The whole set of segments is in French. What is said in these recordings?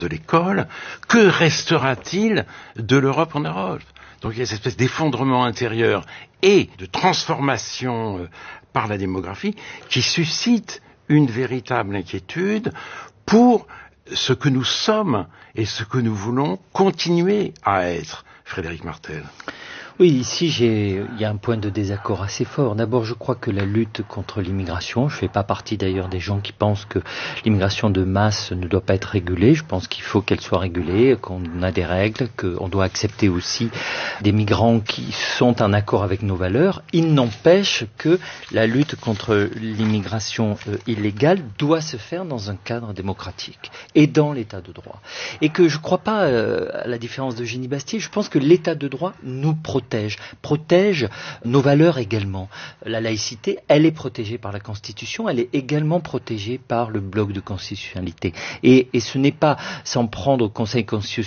de l'école, que restera-t-il de l'Europe en Europe? Donc il y a cette espèce d'effondrement intérieur et de transformation par la démographie qui suscite une véritable inquiétude pour ce que nous sommes et ce que nous voulons continuer à être. Frédéric Martel. Oui, ici, il y a un point de désaccord assez fort. D'abord, je crois que la lutte contre l'immigration, je ne fais pas partie d'ailleurs des gens qui pensent que l'immigration de masse ne doit pas être régulée. Je pense qu'il faut qu'elle soit régulée, qu'on a des règles, qu'on doit accepter aussi des migrants qui sont en accord avec nos valeurs. Il n'empêche que la lutte contre l'immigration illégale doit se faire dans un cadre démocratique et dans l'état de droit. Et que je ne crois pas, à la différence de Eugénie Bastier, je pense que l'état de droit nous protège nos valeurs également. La laïcité, elle est protégée par la Constitution, elle est également protégée par le bloc de constitutionnalité. Et ce n'est pas s'en prendre au Conseil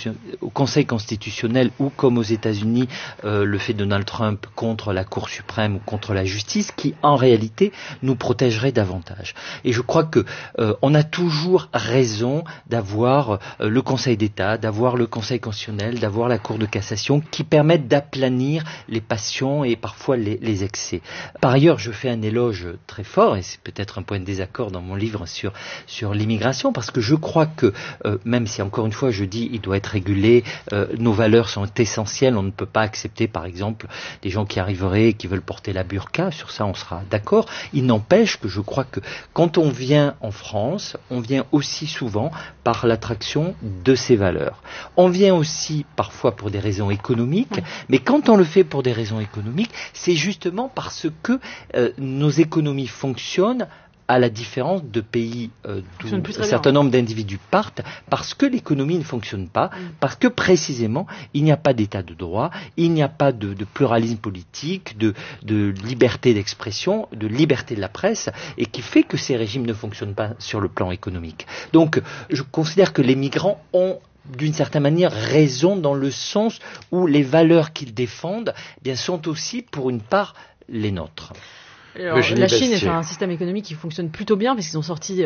constitutionnel ou comme aux États-Unis le fait de Donald Trump contre la Cour suprême ou contre la justice qui en réalité nous protégerait davantage. Et je crois que on a toujours raison d'avoir le Conseil d'État, d'avoir le Conseil constitutionnel, d'avoir la Cour de cassation qui permettent d'aplanir les passions et parfois les excès. Par ailleurs, je fais un éloge très fort, et c'est peut-être un point de désaccord dans mon livre sur l'immigration, parce que je crois que, même si encore une fois je dis il doit être régulé, nos valeurs sont essentielles, on ne peut pas accepter par exemple des gens qui arriveraient et qui veulent porter la burqa, sur ça on sera d'accord. Il n'empêche que je crois que quand on vient en France, on vient aussi souvent par l'attraction de ces valeurs. On vient aussi parfois pour des raisons économiques, mais quand on le fait pour des raisons économiques, c'est justement parce que nos économies fonctionnent à la différence de pays d'où un certain nombre d'individus partent, parce que l'économie ne fonctionne pas, parce que précisément il n'y a pas d'état de droit, il n'y a pas de pluralisme politique, de liberté d'expression, de liberté de la presse, et qui fait que ces régimes ne fonctionnent pas sur le plan économique. Donc je considère que les migrants ont d'une certaine manière raison dans le sens où les valeurs qu'ils défendent sont aussi pour une part les nôtres. Alors, la Chine est un système économique qui fonctionne plutôt bien parce qu'ils ont sorti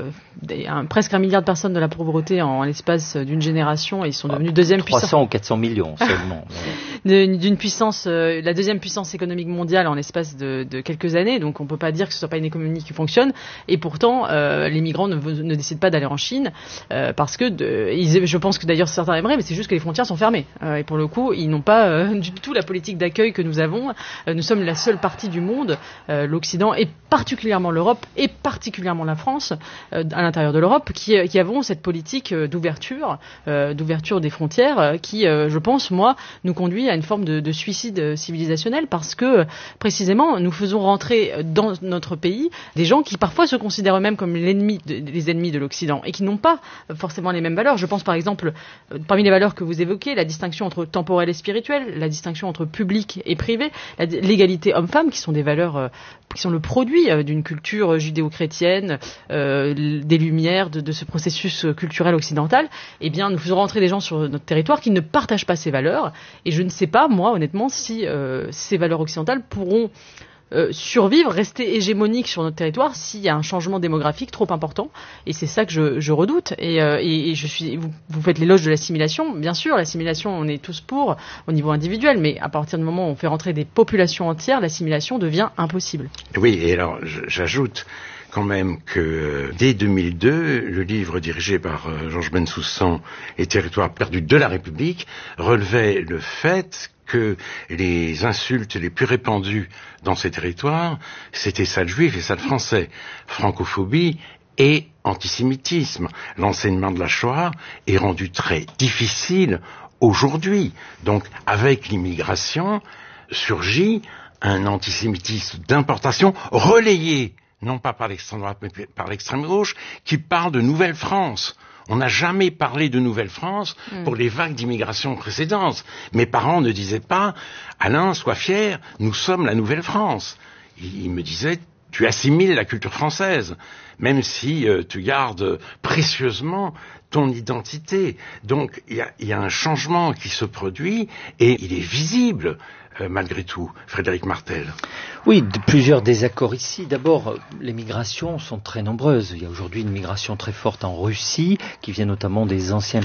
presque 1 milliard de personnes de la pauvreté en l'espace d'une génération et ils sont devenus deuxième puissance. 300 ou 400 millions seulement. D'une puissance, la deuxième puissance économique mondiale en l'espace de quelques années. Donc on peut pas dire que ce soit pas une économie qui fonctionne. Et pourtant, les migrants ne décident pas d'aller en Chine parce que je pense que d'ailleurs certains aimeraient, mais c'est juste que les frontières sont fermées. Et pour le coup, ils n'ont pas du tout la politique d'accueil que nous avons. Nous sommes la seule partie du monde. L'Occident et particulièrement l'Europe et particulièrement la France à l'intérieur de l'Europe qui avons cette politique d'ouverture des frontières qui, je pense, moi, nous conduit à une forme de suicide civilisationnel parce que précisément nous faisons rentrer dans notre pays des gens qui parfois se considèrent eux-mêmes comme les ennemis de l'Occident et qui n'ont pas forcément les mêmes valeurs. Je pense par exemple, parmi les valeurs que vous évoquez, la distinction entre temporel et spirituel, la distinction entre public et privé, l'égalité homme-femme qui sont des valeurs qui sont le produit d'une culture judéo-chrétienne, des Lumières, de ce processus culturel occidental, eh bien, nous faisons rentrer des gens sur notre territoire qui ne partagent pas ces valeurs. Et je ne sais pas, moi, honnêtement, si ces valeurs occidentales pourront survivre, rester hégémoniques sur notre territoire s'il y a un changement démographique trop important. Et c'est ça que je redoute. Et vous faites l'éloge de l'assimilation. Bien sûr, l'assimilation, on est tous pour au niveau individuel, mais à partir du moment où on fait rentrer des populations entières, l'assimilation devient impossible. Oui, et alors j'ajoute quand même que dès 2002, le livre dirigé par Georges Bensoussan, Les territoires perdus de la République, relevait le fait que les insultes les plus répandues dans ces territoires, c'était sale juif et sale français, francophobie et antisémitisme. L'enseignement de la Shoah est rendu très difficile aujourd'hui. Donc, avec l'immigration, surgit un antisémitisme d'importation relayé, non pas par l'extrême droite, mais par l'extrême gauche, qui parle de Nouvelle-France. On n'a jamais parlé de Nouvelle-France pour les vagues d'immigration précédentes. Mes parents ne disaient pas « Alain, sois fier, nous sommes la Nouvelle-France ». Ils me disaient « Tu assimiles la culture française, même si tu gardes précieusement ton identité ». Donc il y a un changement qui se produit et il est visible. Malgré tout, Frédéric Martel. Oui, plusieurs désaccords ici. D'abord, les migrations sont très nombreuses. Il y a aujourd'hui une migration très forte en Russie, qui vient notamment des anciens